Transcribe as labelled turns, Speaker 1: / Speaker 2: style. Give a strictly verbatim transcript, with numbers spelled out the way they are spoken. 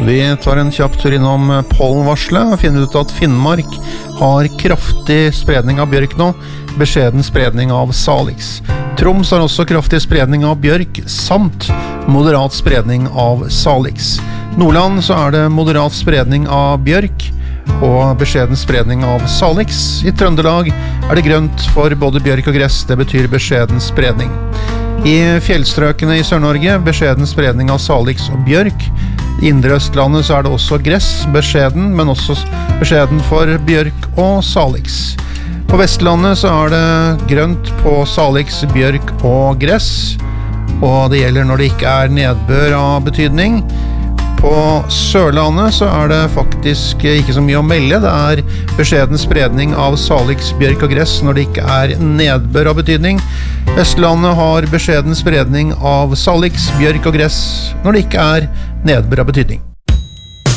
Speaker 1: Vi tar en kjapp tur innom pollenvarslet og finner ut at Finnmark har kraftig spredning av bjørk nå, beskjeden spredning av salix. Troms har også kraftig spredning av bjørk, samt moderat spredning av salix. Nordland så er det moderat spredning av bjørk og beskjeden spredning av salix. I Trøndelag er det grønt for både bjørk og gress, det betyr beskjeden spredning. I fjellstrøkene i Sør-Norge beskjeden spredning av salix og bjørk. I Indre Østlandet så er det også gress, beskjeden, men også beskjeden for bjørk og salix. På Vestlandet så er det grønt på salix, bjørk og gress, og det gjelder når det ikke er nedbør av betydning. På Sørlandet så er det faktisk ikke så mye å melde, det er beskjeden spredning av salix, bjørk og gress når det ikke er nedbør av betydning. Østlandet har beskjeden spredning av salix, bjørk og gress når det ikke er nedbør av betydning.